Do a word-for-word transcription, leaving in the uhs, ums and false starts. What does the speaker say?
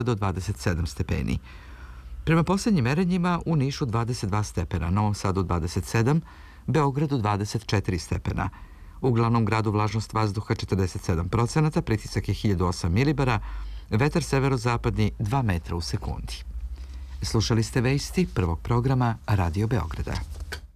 do dvadeset sedam stepeni. Prema posljednjim merenjima u Nišu dvadeset dva stepena, Novom Sadu dvadeset sedam, Beogradu dvadeset četiri stepena. U glavnom gradu vlažnost vazduha četrdeset sedam procenata, pritisak je hiljadu osam milibara, vetar severozapadni dva metra u sekundi. Slušali ste vesti prvog programa Radio Beograda.